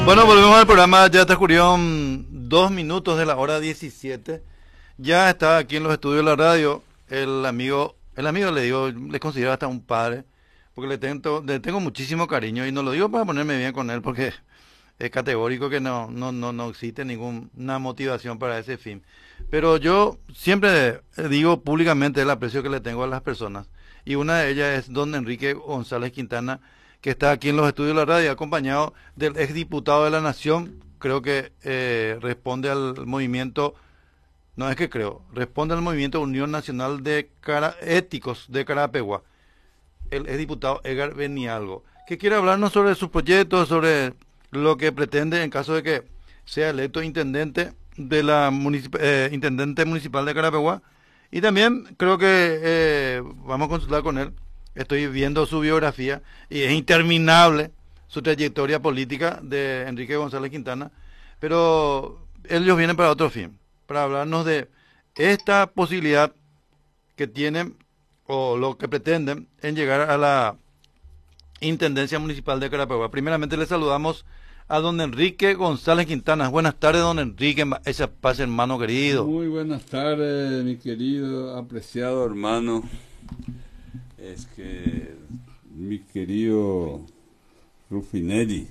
Bueno, volvemos al programa. Ya transcurrieron 2 minutos de la hora 17. Ya está aquí en los estudios de la radio el amigo le digo, le considero hasta un padre, porque le tengo muchísimo cariño y no lo digo para ponerme bien con él, porque es categórico que no existe ninguna motivación para ese fin. Pero yo siempre digo públicamente el aprecio que le tengo a las personas. Y una de ellas es don Enrique González Quintana, que está aquí en los estudios de la radio, acompañado del exdiputado de la Nación. Creo que responde al movimiento, no es que creo, responde al movimiento Unión Nacional de Éticos de Carapeguá, el exdiputado Edgar Benialgo, que quiere hablarnos sobre sus proyectos, sobre lo que pretende en caso de que sea electo intendente de la intendente municipal de Carapeguá. Y también creo que vamos a consultar con él. Estoy viendo su biografía y es interminable su trayectoria política de Enrique González Quintana, pero ellos vienen para otro fin, para hablarnos de esta posibilidad que tienen o lo que pretenden en llegar a la Intendencia Municipal de Carapeguá. Primeramente le saludamos a don Enrique González Quintana. Buenas tardes, don Enrique, esa paz, hermano querido. Muy buenas tardes, mi querido, apreciado hermano. Es que mi querido Rufinelli,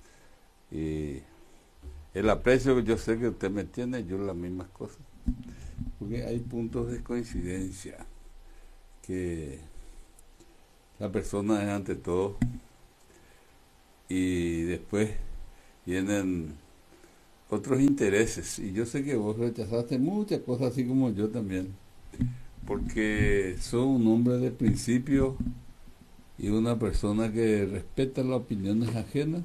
el aprecio que yo sé que usted me tiene, yo las mismas cosas, porque hay puntos de coincidencia, que la persona es ante todo, y después vienen otros intereses, y yo sé que vos rechazaste muchas cosas así como yo también, porque sos un hombre de principio y una persona que respeta las opiniones ajenas,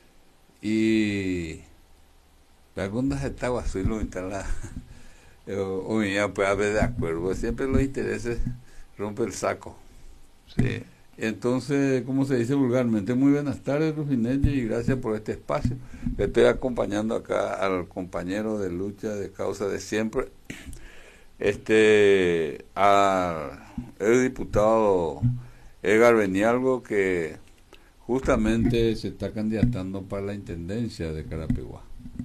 y la cuando está así lo instala o ya puede haber de acuerdo, siempre los intereses rompe el saco. Sí. Entonces, como se dice vulgarmente, muy buenas tardes, Rufinelli, y gracias por este espacio. Le estoy acompañando acá al compañero de lucha de causa de siempre, el diputado Edgar Benialgo, que justamente se está candidatando para la intendencia de Carapeguá.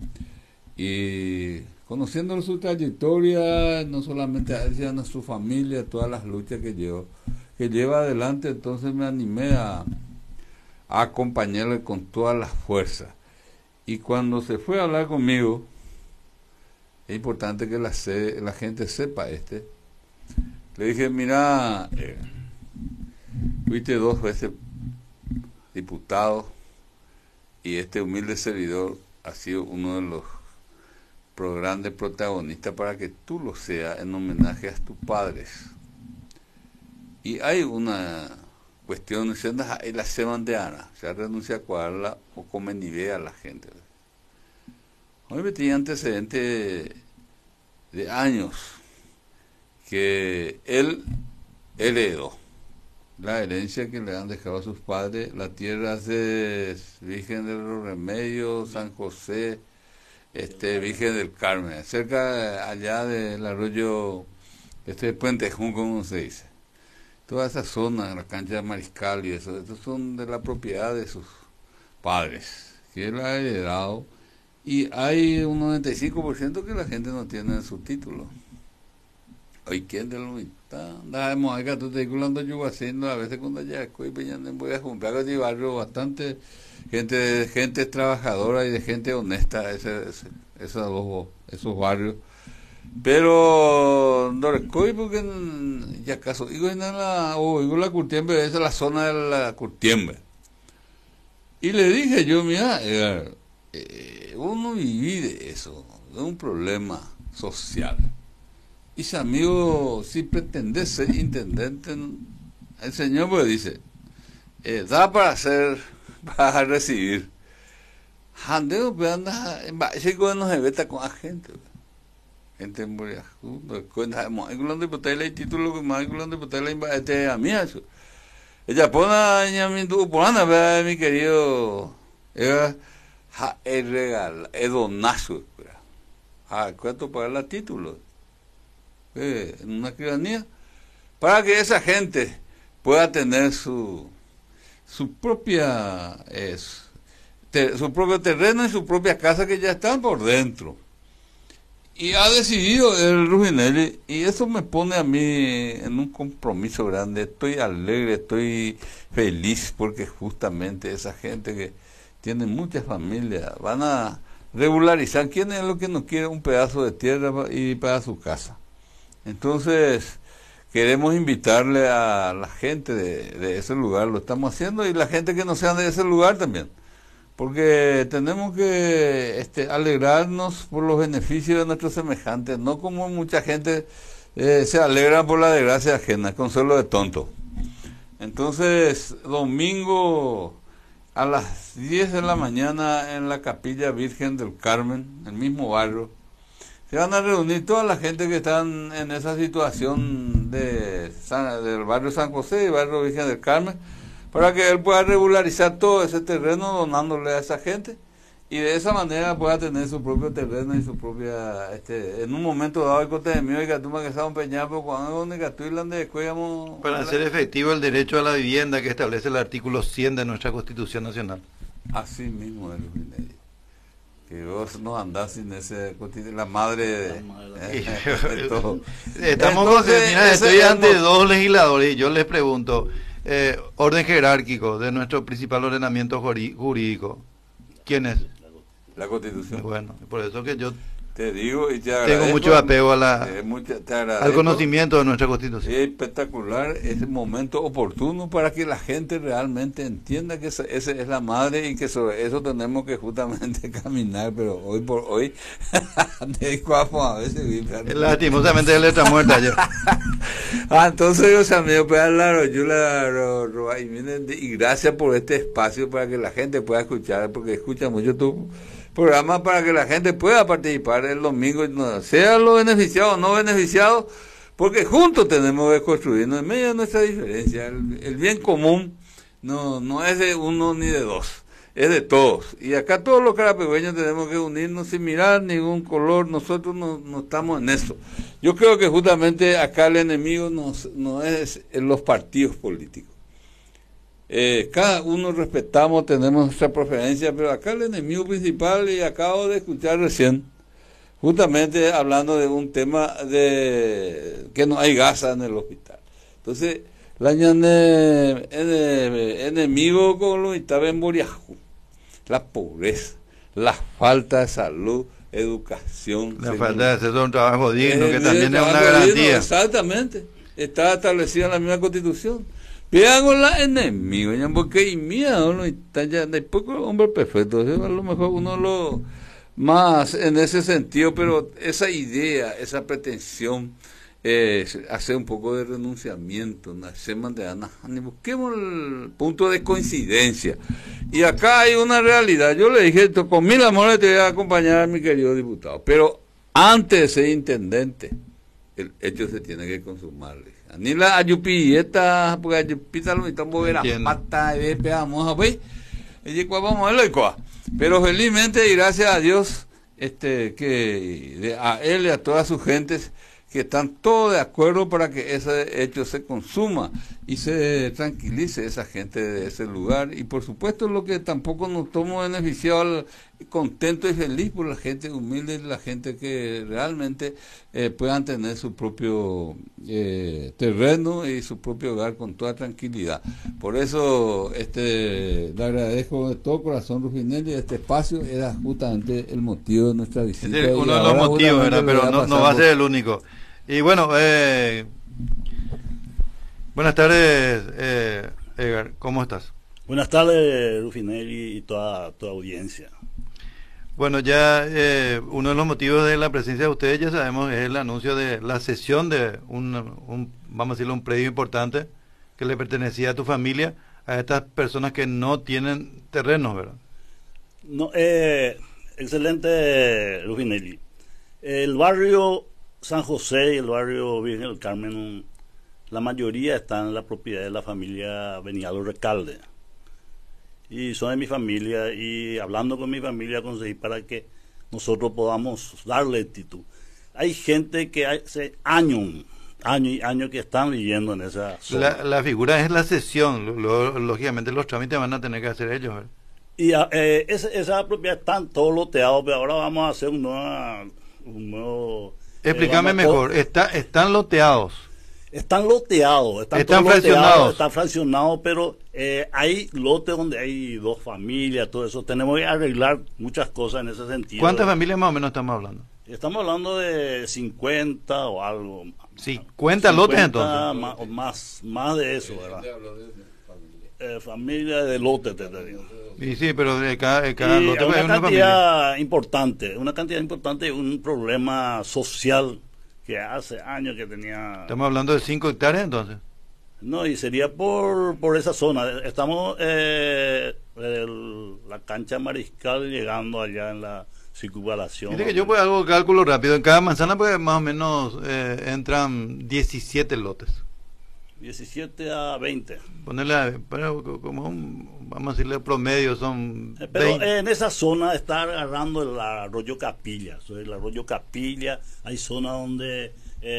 Y conociendo su trayectoria, no solamente a él, sino a su familia, todas las luchas que lleva adelante, entonces me animé a acompañarle con todas las fuerzas. Y cuando se fue a hablar conmigo, es importante que la gente sepa le dije, mira, fuiste 2 veces diputado y este humilde servidor ha sido uno de los grandes protagonistas para que tú lo seas en homenaje a tus padres. Y hay una cuestión, la semana de Ana, se renuncia a cuadrarla o come ni ve a la gente. Hoy me tenía antecedentes de años que él heredó la herencia que le han dejado a sus padres, la tierra de Virgen de los Remedios, San José, Virgen del Carmen, cerca allá del arroyo, Puente Jun, como se dice. Toda esa zona, la cancha de Mariscal y eso, estos son de la propiedad de sus padres, que él ha heredado, y hay un 95% que la gente no tiene su título. Hoy quién de la mitad, andamos acá, tú te culando yo haciendo a veces cuando ya estoy peñando, voy a juntar con mi barrio bastante gente trabajadora y de gente honesta, esos barrios. Pero no recuerdo porque ya acaso digo la Curtiembre, esa es la zona de la Curtiembre. Y le dije yo, mira, uno divide eso, es un problema social. Y si amigo, si pretende ser intendente, el señor pues dice, da para recibir. Jandeo pues anda, ese no se veta con la gente en Boriajú, no cuenta, hablando de botar el título que más hablando de botar a mí eso. Ella pone a mi pone mi querido, el regalo, el donazo, ¿cuánto pagar la título? En una ciudadanía, para que esa gente pueda tener su propia su propio terreno y su propia casa que ya están por dentro. Y ha decidido el Rubinelli, y eso me pone a mí en un compromiso grande. Estoy alegre, estoy feliz, porque justamente esa gente que tiene muchas familias van a regularizar. ¿Quién es lo que no quiere un pedazo de tierra y para su casa? Entonces, queremos invitarle a la gente de ese lugar, lo estamos haciendo, y la gente que no sea de ese lugar también. Porque tenemos que alegrarnos por los beneficios de nuestros semejantes, no como mucha gente se alegra por la desgracia ajena, consuelo de tonto. Entonces, domingo a las 10 de la mañana en la Capilla Virgen del Carmen, el mismo barrio, se van a reunir toda la gente que están en esa situación del barrio San José y barrio Virgen del Carmen, para que él pueda regularizar todo ese terreno donándole a esa gente, y de esa manera pueda tener su propio terreno y su propia, en un momento dado, el cote de mío y catuma que estaba empeñado, pero cuando para hacer efectivo el derecho a la vivienda que establece el artículo 100 de nuestra Constitución Nacional. Así mismo es, que vos no andás sin ese, la madre de todo. Estamos Entonces, mira, estoy ante dos legisladores y yo les pregunto, orden jerárquico de nuestro principal ordenamiento jurídico, ¿quién es? La Constitución. Bueno, por eso que yo te digo y te tengo mucho apego a al conocimiento de nuestra Constitución. Es espectacular, es el momento oportuno para que la gente realmente entienda que esa es la madre y que sobre eso tenemos que justamente caminar, pero hoy por hoy a veces lastimosamente él está muerta ayer. Entonces, o sea, me puede hablar y gracias por este espacio para que la gente pueda escuchar, porque escucha mucho tu programa, para que la gente pueda participar el domingo, sea lo beneficiado o no beneficiado, porque juntos tenemos que construirnos en medio de nuestra diferencia. El bien común no es de uno ni de dos, es de todos. Y acá todos los carapegüeños tenemos que unirnos sin mirar ningún color. Nosotros no estamos en eso. Yo creo que justamente acá el enemigo no es los partidos políticos. Cada uno respetamos, tenemos nuestra preferencia, pero acá el enemigo principal, y acabo de escuchar recién, justamente hablando de un tema de que no hay gasa en el hospital. Entonces, enemigo con lo que estaba en Boriajú, la pobreza, la falta de salud, educación, la falta de acceso a un trabajo digno, que también es una garantía. Exactamente, está establecida en la misma Constitución. Vean la enemigo, porque no está ya de poco hombre perfecto, a lo mejor uno lo más en ese sentido, pero esa idea, esa pretensión, hacer un poco de renunciamiento, busquemos el punto de coincidencia. Y acá hay una realidad. Yo le dije esto, con mil amores te voy a acompañar, mi querido diputado, pero antes de ser intendente, el hecho se tiene que consumar. Ni la ayupi esta, porque ayupi lo estamos ver a pata y vamos a ver, vamos a verlo. Pero felizmente y gracias a Dios, que a él y a todas sus gentes, que están todos de acuerdo para que ese hecho se consuma y se tranquilice esa gente de ese lugar. Y por supuesto lo que tampoco nos toma beneficiado, contento y feliz por la gente humilde, la gente que realmente puedan tener su propio terreno y su propio hogar con toda tranquilidad. Por eso le agradezco de todo corazón, Rubinelli, este espacio era justamente el motivo de nuestra visita. Es uno de los motivos, pero no va a ser el único. Y bueno, buenas tardes, Edgar, ¿cómo estás? Buenas tardes, Rubinelli y toda audiencia. Bueno, ya uno de los motivos de la presencia de ustedes, ya sabemos, es el anuncio de la cesión de vamos a decirlo, un predio importante que le pertenecía a tu familia, a estas personas que no tienen terrenos, ¿verdad? No, excelente, Rubinelli. El barrio San José y el barrio Virgen del Carmen, la mayoría están en la propiedad de la familia Benialo Recalde. Y son de mi familia, y hablando con mi familia conseguí para que nosotros podamos darle título. Hay gente que hace años y años que están viviendo en esa zona. La figura es la cesión, lógicamente los trámites van a tener que hacer ellos, ¿verdad? Y esa propiedad están todos loteados, pero ahora vamos a hacer un nuevo Explícame mejor, están loteados. Están loteados, Están fraccionados. Están fraccionados, pero hay lotes donde hay dos familias, todo eso. Tenemos que arreglar muchas cosas en ese sentido. ¿Cuántas familias más o menos estamos hablando? Estamos hablando de 50 o algo. 50 lotes entonces. Más de eso, ¿verdad? Familia de lotes, te digo. Y sí, pero de cada Y lote una hay una familia. cantidad importante, un problema social que hace años que tenía. Estamos hablando de 5 hectáreas entonces. No, y sería por esa zona. Estamos la cancha Mariscal llegando allá en la circunvalación. Dice que yo pues hago cálculo rápido. En cada manzana pues más o menos entran 17 lotes. 17 a 20. Ponerle como vamos a decirle promedio son Pero 20. en esa zona está agarrando el arroyo Capilla. Sobre el arroyo Capilla hay zona donde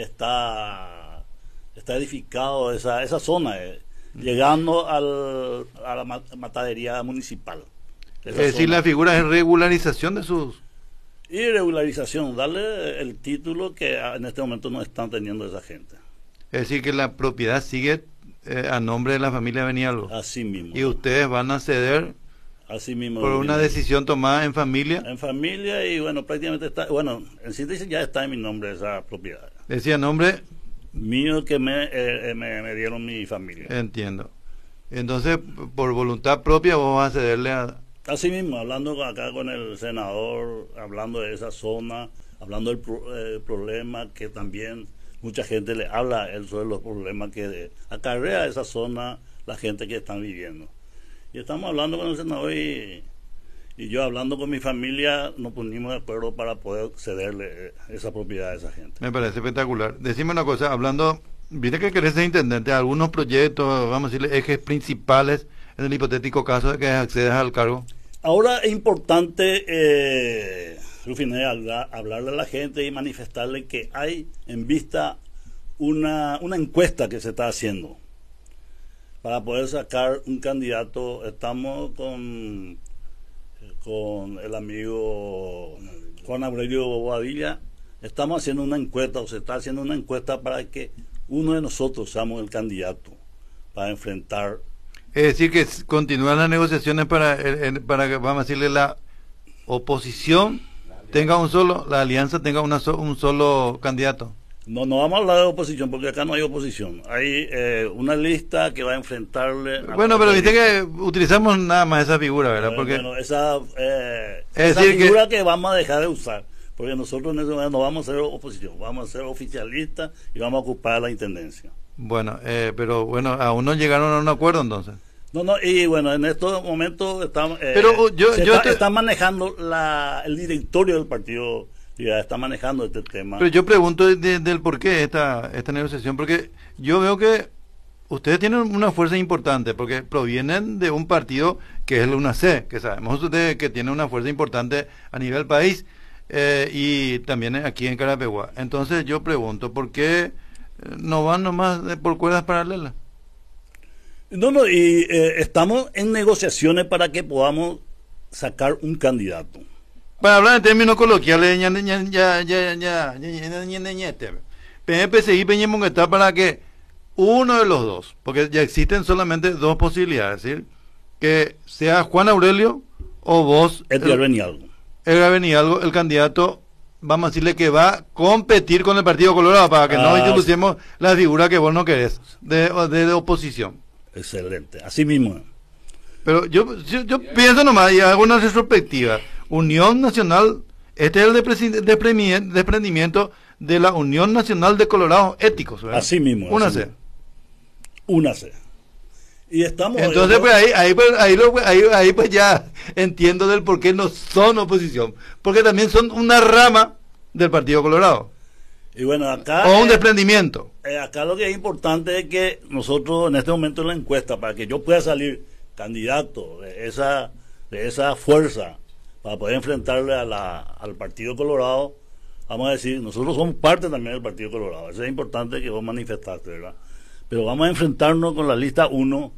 está edificado esa zona, llegando a la matadería municipal. Es decir, la figura es regularización de sus... Y regularización, darle el título que en este momento no están teniendo esa gente. Es decir, que la propiedad sigue a nombre de la familia Benialgo. Así mismo. Y ustedes van a ceder Así mismo. por una decisión tomada en familia. En familia y bueno, prácticamente está, bueno, en síntesis ya está en mi nombre esa propiedad. Decía nombre, Mío que me dieron mi familia. entiendo. Entonces, por voluntad propia vos vas a cederle a... Así mismo, hablando acá con el senador, hablando de esa zona, hablando del problema que también mucha gente le habla a él sobre los problemas que acarrea esa zona la gente que están viviendo. Y estamos hablando con el senador y yo hablando con mi familia nos pusimos de acuerdo para poder cederle esa propiedad a esa gente. Me parece espectacular. Decime una cosa, hablando, viste que querés ser intendente, algunos proyectos, vamos a decirle, ejes principales en el hipotético caso de que accedas al cargo. Ahora es importante, Rufiné, hablarle a la gente y manifestarle que hay en vista una encuesta que se está haciendo para poder sacar un candidato. Estamos con el amigo Juan Aurelio Bobadilla, estamos haciendo una encuesta, o se está haciendo una encuesta para que uno de nosotros seamos el candidato para enfrentar. Es decir, que continúan las negociaciones para que, vamos a decirle, la oposición tenga la alianza tenga un solo candidato. No vamos a hablar de oposición, porque acá no hay oposición. Hay una lista que va a enfrentarle... Bueno, pero viste que utilizamos nada más esa figura, ¿verdad? Porque esa decir figura que vamos a dejar de usar, porque nosotros en ese momento no vamos a ser oposición, vamos a ser oficialistas y vamos a ocupar la intendencia. Bueno, pero bueno, aún no llegaron a un acuerdo entonces. Y bueno, en estos momentos estamos, está manejando el directorio del partido, ya está manejando este tema. Pero yo pregunto del por qué esta negociación, porque yo veo que ustedes tienen una fuerza importante, porque provienen de un partido que es el UNAC, que sabemos ustedes que tiene una fuerza importante a nivel país y también aquí en Carapeguá. Entonces yo pregunto, ¿por qué no van nomás por cuerdas paralelas? Y estamos en negociaciones para que podamos sacar un candidato. Para hablar en términos coloquiales, PSI Peñemón está para que uno de los dos, porque ya existen solamente dos posibilidades, es decir, que sea Juan Aurelio o vos, Edgar Benialgo, el candidato, vamos a decirle que va a competir con el Partido Colorado, para que no introducimos la figura que vos no querés, de oposición. Excelente, así mismo. Pero yo pienso nomás y hago una retrospectiva. Unión Nacional, este es el desprendimiento de la Unión Nacional de Colorados Éticos, ¿verdad? Así mismo. Únase. Y estamos... Entonces, pues ahí pues ya entiendo del por qué no son oposición. Porque también son una rama del Partido Colorado. Y bueno, acá... O un desprendimiento. Acá lo que es importante es que nosotros en este momento en la encuesta, para que yo pueda salir candidato de esa fuerza, para poder enfrentarle al Partido Colorado, vamos a decir, nosotros somos parte también del Partido Colorado. Eso es importante que vos manifestaste, ¿verdad? Pero vamos a enfrentarnos con la lista 1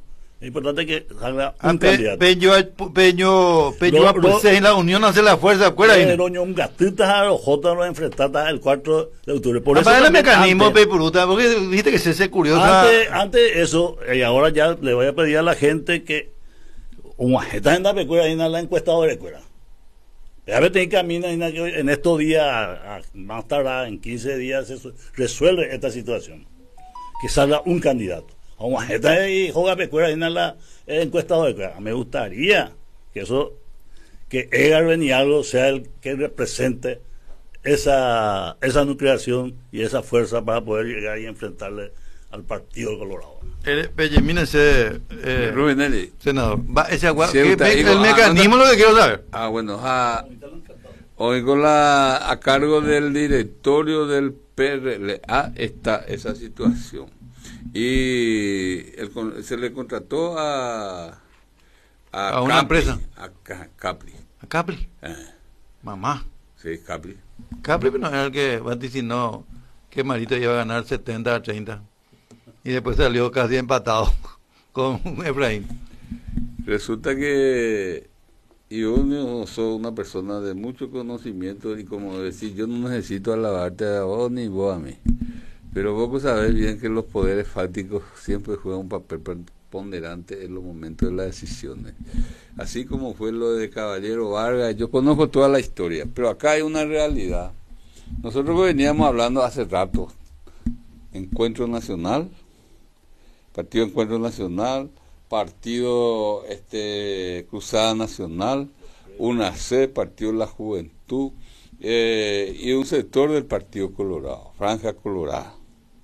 Es importante que salga un candidato. Peño pues en la unión hace la fuerza, ¿acuerdas? Un gatita o J no enfrentada el 4 de octubre. Por eso el mecanismo, Pepuruta, porque viste que se curiosa. Antes eso, y ahora ya le voy a pedir a la gente que esta en la pecuera y en la encuestadora de cuera. Ya ve que camina en estos días, más tarde, en 15 días, se resuelve esta situación. Que salga un candidato. Esta y juega pecuera y en la encuestadora de cuera. Me gustaría que Edgar Benialgo sea el que represente esa nucleación y esa fuerza para poder llegar y enfrentarle al Partido Colorado. Mínense, Rubinelli, senador. El mecanismo lo que quiero saber. Bueno, oigo a cargo del directorio del PRLA está esa situación. Y se le contrató a una Capri, empresa. A Capri. ¿A Capri? Mamá. Sí, Capri. Capri no era el que vaticinó que Marito iba a ganar 70-30. Y después salió casi empatado con Efraín. Resulta que yo no soy una persona de mucho conocimiento y como decir, yo no necesito alabarte a vos ni vos a mí. Pero vos sabés bien que los poderes fácticos siempre juegan un papel preponderante en los momentos de las decisiones. Así como fue lo de Caballero Vargas, yo conozco toda la historia, pero acá hay una realidad. Nosotros veníamos hablando hace rato, Encuentro Nacional, Partido Encuentro Nacional, Partido Cruzada Nacional, UNAC, Partido de la Juventud, y un sector del Partido Colorado, Franja Colorada,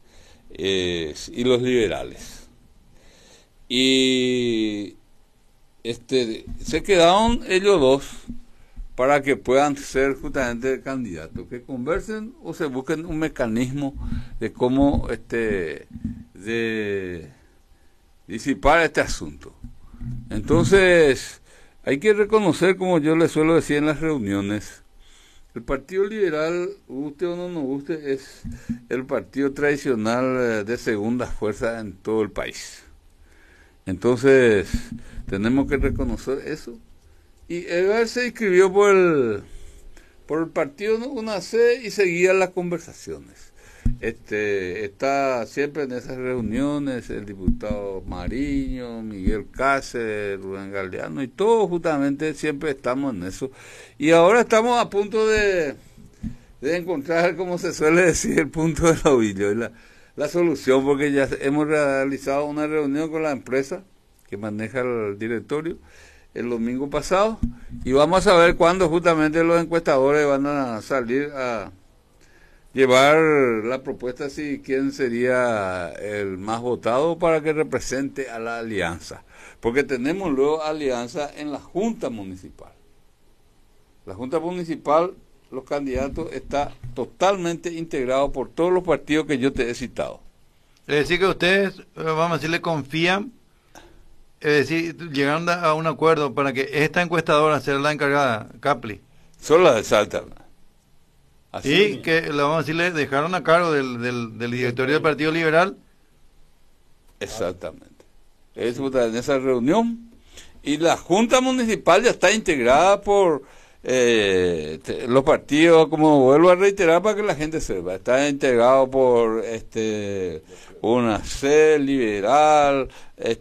y los liberales. Y se quedaron ellos dos para que puedan ser justamente candidatos, que conversen o se busquen un mecanismo de cómo de disipar este asunto. Entonces, hay que reconocer, como yo le suelo decir en las reuniones, el Partido Liberal, guste o no nos guste, es el partido tradicional de segunda fuerza en todo el país. Entonces, tenemos que reconocer eso. Y Edgar se inscribió por el partido UNAC y seguía las conversaciones. Está siempre en esas reuniones el diputado Mariño, Miguel Cáceres, Rubén Galeano, y todos justamente siempre estamos en eso. Y ahora estamos a punto de encontrar, como se suele decir, el punto del ovillo, la solución, porque ya hemos realizado una reunión con la empresa que maneja el directorio el domingo pasado, y vamos a ver cuándo justamente los encuestadores van a salir a llevar la propuesta, si quién sería el más votado para que represente a la alianza, porque tenemos luego alianza en la Junta Municipal. La Junta Municipal, los candidatos está totalmente integrado por todos los partidos que yo te he citado. Es decir, que ustedes, vamos a decirle, confían, es decir, llegaron a un acuerdo para que esta encuestadora sea la encargada, Capri. Solo de Salta. Así y que, vamos a decirle, dejaron a cargo del directorio del Partido Liberal. Exactamente. Es en esa reunión. Y la Junta Municipal ya está integrada por los partidos, como vuelvo a reiterar para que la gente sepa, está integrado por UNAC, Liberal,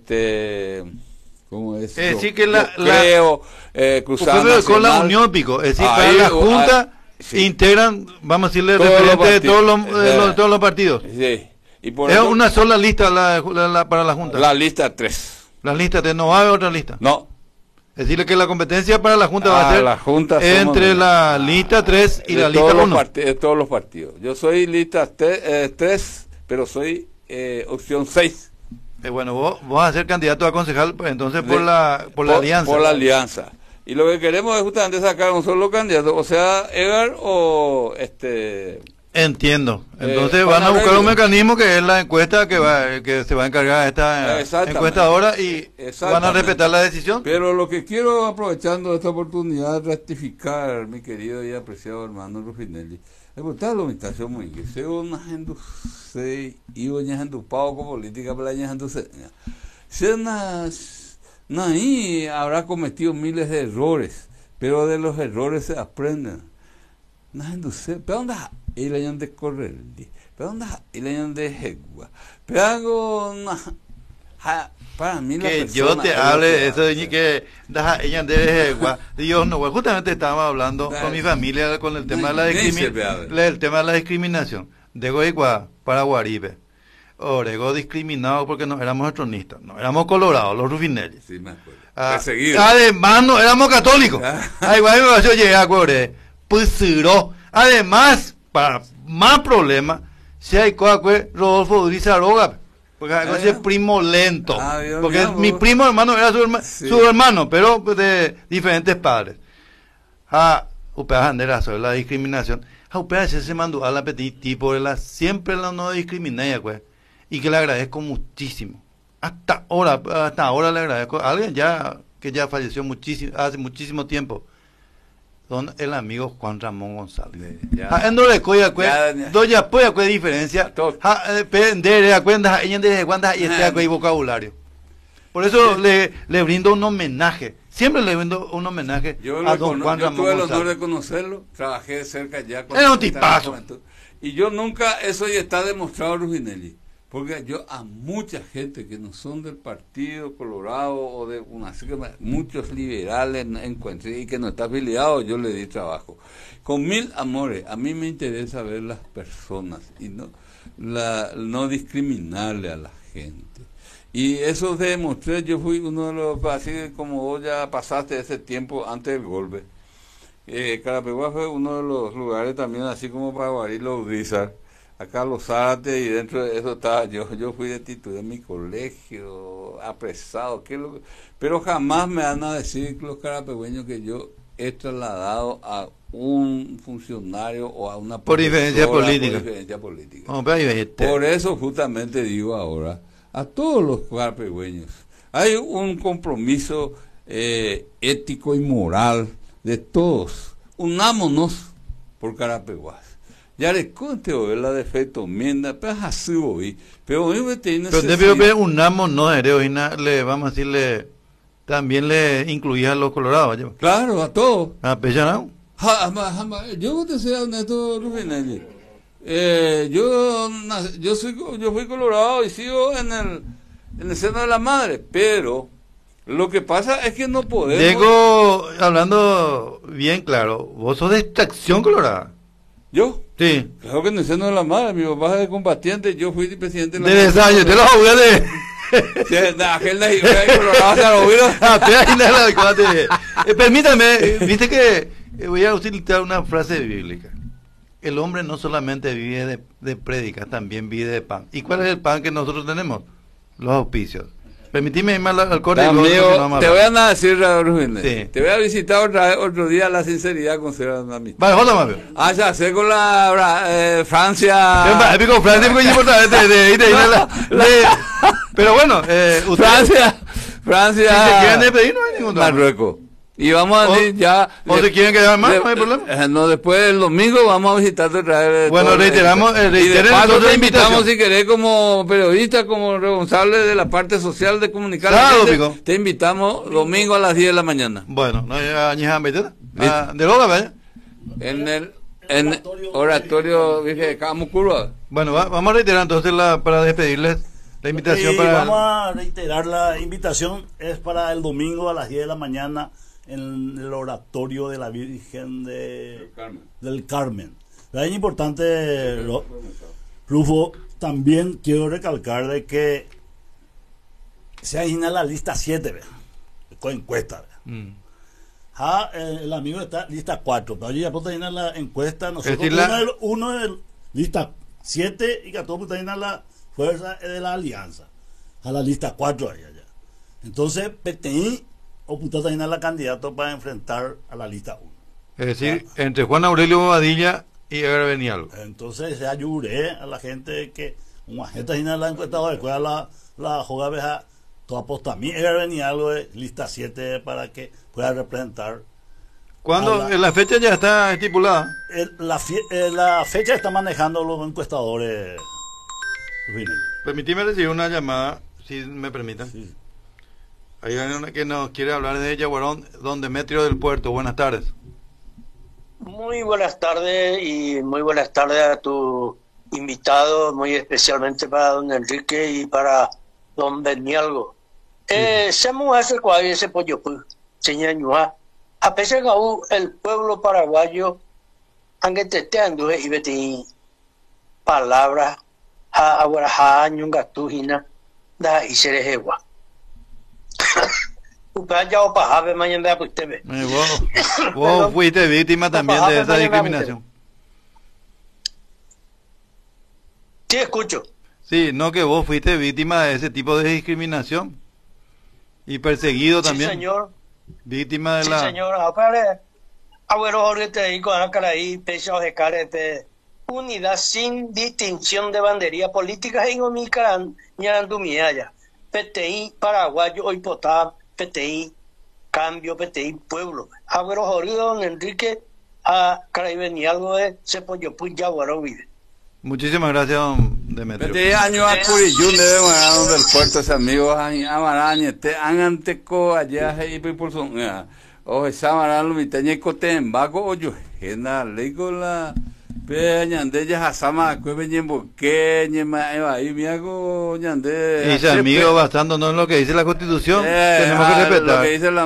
¿cómo es? Es decir, que Cruzada Nacional. Con la Unión Pico, es decir, para la Junta sí, integran, vamos a decirle, referentes de todos los partidos. Sí. Y por es eso, una sola lista para la Junta. La lista 3. La lista 3, no va a haber otra lista. No. Es decir, que la competencia para la Junta va a ser la Junta entre la lista 3 y la lista 1. De todos los partidos. Yo soy lista 3, pero soy opción 6. Bueno, vos vas a ser candidato a concejal, pues, entonces por la alianza. Por la alianza. Y lo que queremos es justamente sacar un solo candidato, o sea, Edgar o Entiendo. Entonces van a buscar un mecanismo que es la encuesta que se va a encargar esta encuestadora y van a respetar la decisión. Pero lo que quiero, aprovechando esta oportunidad, ratificar, mi querido y apreciado hermano Rufinelli, es que lo invitación muy que se una gente y una gente pavo con política para la gente. Naí habrá cometido miles de errores, pero de los errores se aprenden. Pero dónde el año de correr, pero dónde el año de jegua, pero hago para mí la que persona yo te es lo hable que de eso de hace. que ella de Dios no, bueno, justamente estábamos hablando con mi familia con el tema de la el tema de la discriminación de Goigua para Guaribe. Orego discriminado porque no éramos hetronistas, no éramos colorados, los rufinelli. Sí, me acuerdo. Ah, Perseguido. además no éramos católicos. Ay, guay, me pasó llegar a Core. Pues además, para más problemas, si hay cosas Rodolfo Urizaroga, porque es primo lento. Dios Porque mío, mi primo hermano era sí. su hermano, pero de diferentes padres. Upea Jandera sobre la discriminación. Upea se mandó a la petit tipo de la siempre la no discriminé, pues. Y que le agradezco muchísimo. Hasta ahora le agradezco a alguien ya que ya falleció hace muchísimo tiempo. Son el amigo Juan Ramón González. En Dorecoya, doya pues qué diferencia. Pendere acuerdas ella de cuántas y este aquí vocabulario. Por eso le brindo un homenaje. Siempre le brindo un homenaje a don Juan Ramón González. Yo tuve el honor de conocerlo, trabajé de cerca ya con era un tipazo. Y yo nunca, eso ya está demostrado, Rufinelli. Porque yo a mucha gente que no son del Partido Colorado o de muchos liberales encuentré y que no está afiliado, yo le di trabajo. Con mil amores, a mí me interesa ver las personas y no discriminarle a la gente. Y eso demostré, yo fui uno de los, así como vos ya pasaste ese tiempo antes del golpe. Carapeguá fue uno de los lugares también, así como para Guarilo Urizar. Acá los Zárate y dentro de eso estaba yo fui destituido en mi colegio, apresado, pero jamás me van a decir los carapegüeños que yo he trasladado a un funcionario o a una por diferencia política. Por eso justamente digo ahora a todos los carapegüeños, hay un compromiso ético y moral de todos, unámonos por Carapeguás. Ya le conté la defecto enmienda, pero así voy. Pero hoy me tiene pero unamos no le vamos a decirle también le incluía a los colorados. Claro, a todos. A Pellanao. Yo te sea honesto, Rufinelli. Yo fui colorado y sigo en el seno de la madre, pero lo que pasa es que no podemos. Diego, hablando bien claro, vos sos de extracción colorada. ¿Yo? Sí. Claro que en el seno de la madre, mi papá es de combatiente, yo fui presidente de Desaño, te lo voy a de... Permítame, viste que voy a utilizar una frase bíblica. El hombre no solamente vive de prédicas, también vive de pan. ¿Y cuál es el pan que nosotros tenemos? Los auspicios. Permitime irme al corte. Amigo, te voy a decir, Raúl, sí. Te voy a visitar otro día la sinceridad con ser amistad. Vale, hola, Mabio. Ya sé con la Francia. Pero bueno, Francia. Si se quieren despedir, no hay ningún problema. Marruecos. Y vamos a decir ya. ¿O se quieren quedar más? No hay problema. No, después del domingo vamos a visitarte otra vez. Bueno, reiteramos. Y de paso te invitamos, si querés, como periodista, como responsable de la parte social de comunicar. Claro, te invitamos domingo a las 10 de la mañana. Bueno, no hay añeja metida. De Lola, vaya. En el oratorio de Camucurua. Bueno, vamos a reiterar entonces para despedirles. La invitación vamos a reiterar la invitación, es para el domingo a las 10 de la mañana en el oratorio de la Virgen del Carmen. Es importante, Rufo, también quiero recalcar de que se asigna la lista 7, con encuesta. El amigo está lista 4, pero ya puedo llenar la encuesta, nosotros uno de lista 7 y que todos pueden llenar la fuerza de la alianza a la lista 4 allá. Entonces PTI o puta llenar la candidato para enfrentar a la lista 1. Es decir, entre Juan Aurelio Bobadilla y Eber Benialgo. Entonces se ayudé a la gente que una gente llena la encuesta de la joga veja toda aposta a mí Eber Benialgo de lista 7 para que pueda representar. ¿Cuándo? La fecha ya está estipulada. La fecha está manejando los encuestadores. Permitime recibir una llamada. si me permiten. Sí. Hay alguien que nos quiere hablar de Yaguarón, don Demetrio del Puerto. Buenas tardes. Muy buenas tardes y muy buenas tardes a tu invitado, muy especialmente para don Enrique y para don Benialgo. Se hace cuadro ese pollo, señor, a pesar que el pueblo paraguayo, aunque te esté andando y vete palabras, ahora años gatujina, da y se les egua. Ya o pajabe mañana pues te ve. Vos fuiste víctima también de esa discriminación. Sí, escucho. Sí, no que vos fuiste víctima de ese tipo de discriminación y perseguido también. Sí, señor. Víctima de Sí, la... señor. Ahora, abuelo Jorge te digo, ahí, pesos de carete, unidad sin distinción de bandería política en Omicarán, Ñarandumiyaya. PTI, paraguayo, hoy potá, PTI, cambio, PTI, pueblo. Abuelo Jorge, don Enrique, a Caraibenialgo de Cepollopuy, Yaguaró, vive. Muchísimas gracias, don Demetrio. Este año a Curiyún debe morar del puerto ese amigo Amaraña, anteco allá y por su o esa Amaral mi teñe coten bago o yo gena lego la peña de ya hasama que venían porque ñema ahí me hago ñande. Y ese amigo basándonos en lo que dice la Constitución, tenemos que respetar lo que dice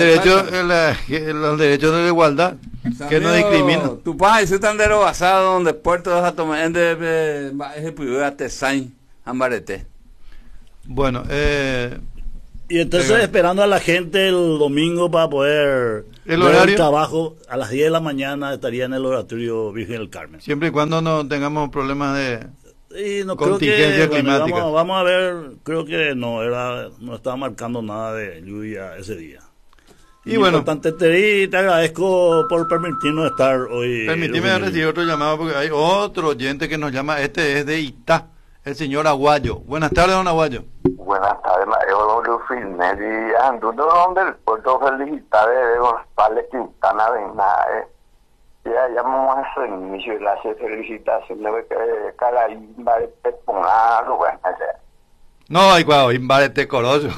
los derechos de la igualdad, que no discrimina. Tu padre es tan dero basado donde puerto vas a tomar en de ese privé tesain ambarete. Bueno, Y entonces esperando a la gente el domingo para poder ¿el ver horario? el trabajo, a las 10 de la mañana estaría en el oratorio Virgen del Carmen. siempre y cuando no tengamos problemas de... Y no Contingencias creo que, climáticas. vamos a ver, creo que no estaba marcando nada de lluvia ese día. Y bueno, Importante, te agradezco por permitirnos estar hoy. permíteme recibir otro llamado porque hay otro oyente que nos llama, este es de Itá, el señor Aguayo. Buenas tardes, don Aguayo. Buenas tardes, Mario Filmer y Anduno, donde el puerto felicitar de González Quintana Benae. Ya llamamos a su inicio y la felicitación de que cada imba de Peponado, bueno, No, hay cuidado, invárete coroso.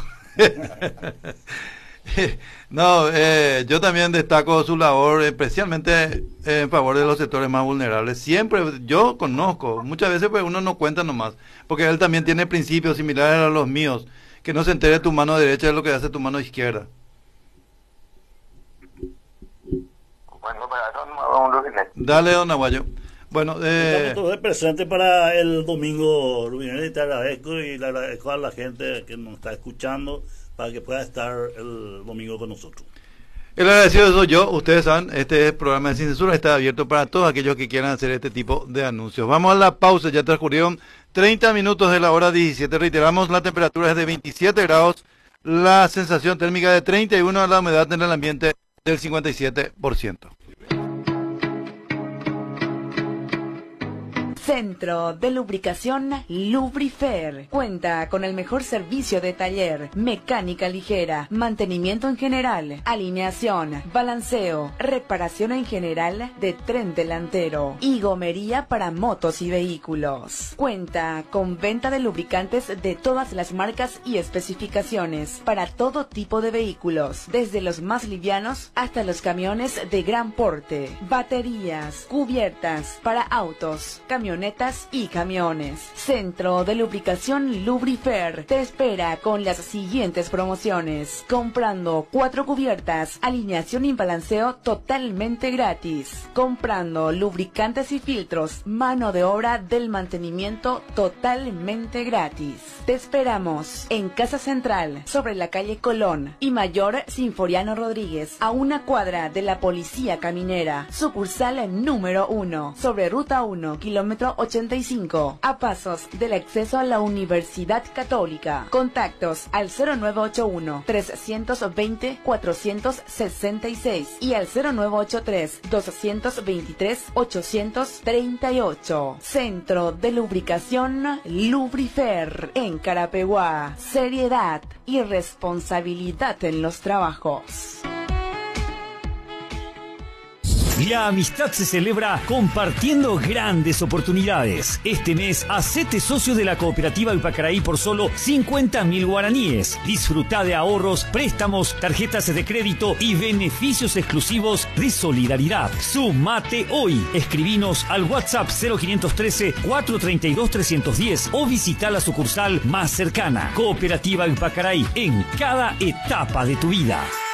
No, yo también destaco su labor, especialmente en favor de los sectores más vulnerables. Siempre, yo conozco, muchas veces pues uno no cuenta nomás, porque él también tiene principios similares a los míos, que no se entere tu mano derecha de lo que hace tu mano izquierda. bueno, pero eso no vamos a decir. Dale, don Aguayo. Bueno, Estamos todos presentes para el domingo, Rubinelli, y te agradezco y le agradezco a la gente que nos está escuchando para que pueda estar el domingo con nosotros. el agradecido soy yo. Ustedes saben, este programa de Sin Censura está abierto para todos aquellos que quieran hacer este tipo de anuncios. Vamos a la pausa, ya transcurrieron 30 minutos de la hora 17. Reiteramos, la temperatura es de 27 grados, la sensación térmica de 31, la humedad en el ambiente del 57%. Centro de Lubricación Lubrifer. Cuenta con el mejor servicio de taller, mecánica ligera, mantenimiento en general, alineación, balanceo, reparación en general de tren delantero y gomería para motos y vehículos. Cuenta con venta de lubricantes de todas las marcas y especificaciones para todo tipo de vehículos, desde los más livianos hasta los camiones de gran porte, baterías, cubiertas para autos, camionetas y camiones. Centro de Lubricación Lubrifer te espera con las siguientes promociones. Comprando 4 cubiertas, alineación y balanceo totalmente gratis. Comprando lubricantes y filtros, mano de obra del mantenimiento totalmente gratis. Te esperamos en Casa Central, sobre la calle Colón y Mayor Sinforiano Rodríguez, a una cuadra de la Policía Caminera. Sucursal número 1, sobre Ruta 1, kilómetro 85, a pasos del acceso a la Universidad Católica. Contactos al 0981-320-466 y al 0983-223-838. Centro de Lubricación Lubrifer en Carapeguá. Seriedad y responsabilidad en los trabajos. La amistad se celebra compartiendo grandes oportunidades. Este mes, hacete socio de la cooperativa Ipacaraí por solo 50.000 guaraníes. Disfruta de ahorros, préstamos, tarjetas de crédito y beneficios exclusivos de solidaridad. Sumate hoy. Escribinos al WhatsApp 0513-432-310 o visita la sucursal más cercana. Cooperativa Ipacaraí, en cada etapa de tu vida.